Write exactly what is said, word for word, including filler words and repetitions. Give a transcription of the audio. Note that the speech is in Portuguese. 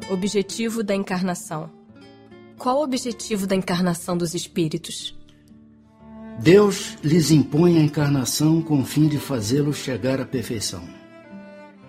Objetivo da encarnação. Qual o objetivo da encarnação dos espíritos? Deus lhes impõe a encarnação com o fim de fazê-los chegar à perfeição.